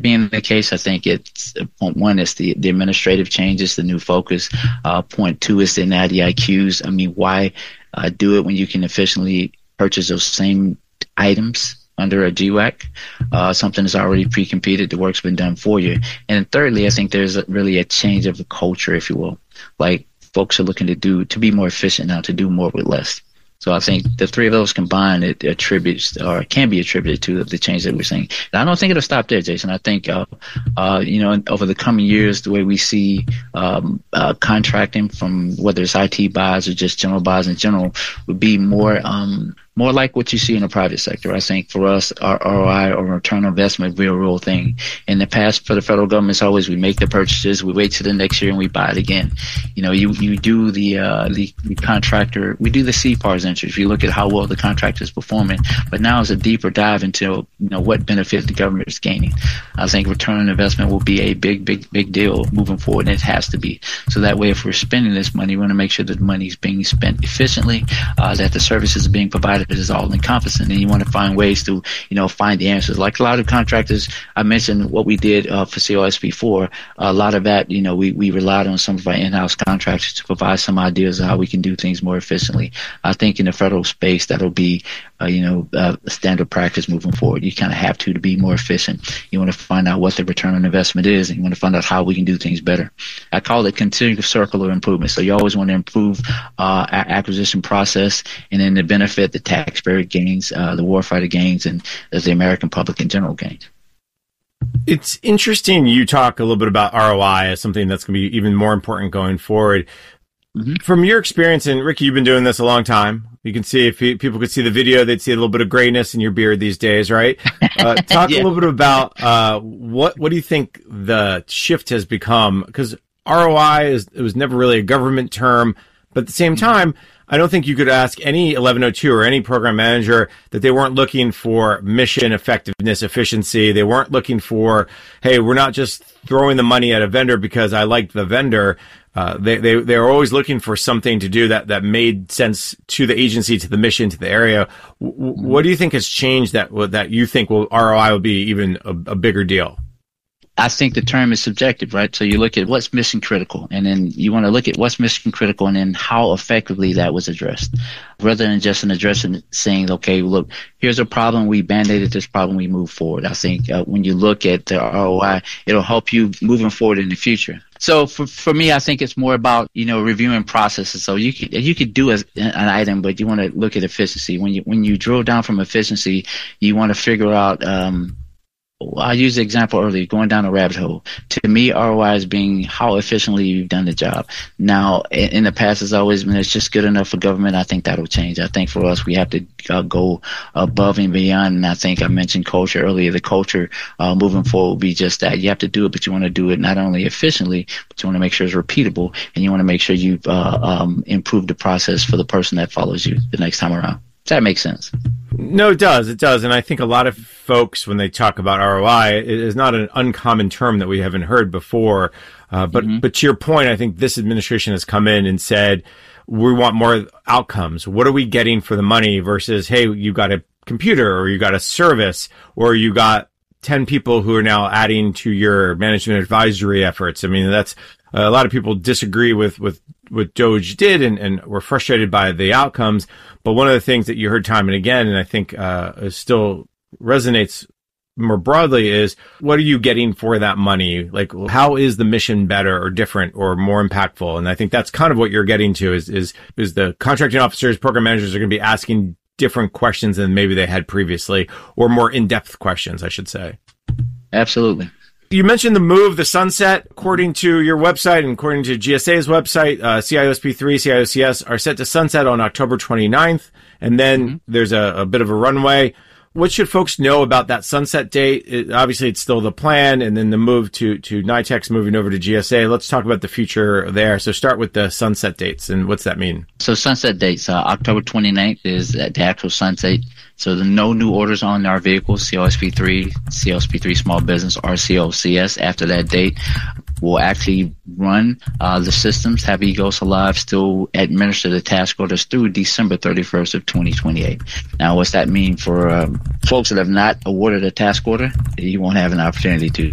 being the case, I think it's point one is the administrative changes, the new focus. Point two is the natty IQs. I mean, why do it when you can efficiently purchase those same items under a GWAC, something that's already pre-competed, the work's been done for you. And thirdly, I think there's really a change of the culture, if you will. Like, folks are looking to be more efficient now, to do more with less. So I think the three of those combined, it attributes or can be attributed to the change that we're seeing. And I don't think it'll stop there, Jason. I think, over the coming years, the way we see contracting, from whether it's IT buys or just general buys in general, would be more like what you see in the private sector. I think for us, our ROI, or return on investment, be a real thing. In the past, for the federal government, it's always we make the purchases, we wait till the next year, and we buy it again. You do the contractor, we do the CPARS entries. If you look at how well the contractor is performing, but now it's a deeper dive into what benefit the government is gaining. I think return on investment will be a big deal moving forward, and it has to be. So that way, if we're spending this money, we want to make sure that the money is being spent efficiently, that the services are being provided is all encompassing, and you want to find ways to, find the answers. Like a lot of contractors, I mentioned what we did for COSP4. A lot of that, we relied on some of our in-house contractors to provide some ideas of how we can do things more efficiently. I think in the federal space, that'll be, standard practice moving forward. You kind of have to be more efficient. You want to find out what the return on investment is, and you want to find out how we can do things better. I call it continuous circular improvement. So you always want to improve our acquisition process, and then the benefit, the taxpayer gains, the warfighter gains, and the American public in general gains. It's interesting you talk a little bit about ROI as something that's going to be even more important going forward. Mm-hmm. From your experience, and Ricky, you've been doing this a long time. You can see, if people could see the video, they'd see a little bit of grayness in your beard these days, right? Talk a little bit about what do you think the shift has become? Because ROI it was never really a government term, but at the same time, I don't think you could ask any 1102 or any program manager that they weren't looking for mission effectiveness, efficiency. They weren't looking for, hey, we're not just throwing the money at a vendor because I liked the vendor. They're always looking for something to do that made sense to the agency, to the mission, to the area. What do you think has changed that you think ROI will be even a bigger deal? I think the term is subjective, right? So you look at what's mission critical, and then you want to look at what's mission critical and then how effectively that was addressed, rather than just saying, okay, look, here's a problem, we band-aided this problem, we move forward. I think when you look at the ROI, it'll help you moving forward in the future. So for me, I think it's more about, reviewing processes. So you could do an item, but you want to look at efficiency. When you drill down from efficiency, you want to figure out, I used the example earlier, going down a rabbit hole. To me, ROI is being how efficiently you've done the job. Now, in the past, it's always been, it's just good enough for government. I think that'll change. I think for us, we have to go above and beyond. And I think I mentioned culture earlier. The culture moving forward will be just that. You have to do it, but you want to do it not only efficiently, but you want to make sure it's repeatable, and you want to make sure you've improved the process for the person that follows you the next time around. Does that make sense? No, it does. It does. And I think a lot of folks, when they talk about ROI, it is not an uncommon term that we haven't heard before. But to your point, I think this administration has come in and said, we want more outcomes. What are we getting for the money versus, hey, you got a computer, or you got a service, or you got 10 people who are now adding to your management advisory efforts. I mean, that's a lot of people disagree with what DOGE did and were frustrated by the outcomes. But one of the things that you heard time and again, and I think still resonates more broadly, is what are you getting for that money? Like, how is the mission better or different or more impactful? And I think that's kind of what you're getting to is the contracting officers, program managers are going to be asking different questions than maybe they had previously, or more in-depth questions, I should say. Absolutely. You mentioned the move, the sunset. According to your website and according to GSA's website, CIOSP3, CIOCS are set to sunset on October 29th. And then there's a bit of a runway. What should folks know about that sunset date? Obviously, it's still the plan, and then the move to NITEX moving over to GSA. Let's talk about the future there. So start with the sunset dates, and what's that mean? So sunset dates, October 29th is the actual sunset. So no new orders on our vehicles, COSP3, COSP3 Small Business, or COCS. After that date, we'll actually run the systems, have EGOS Alive still administer the task orders through December 31st of 2028. Now, what's that mean for folks that have not awarded a task order? You won't have an opportunity to.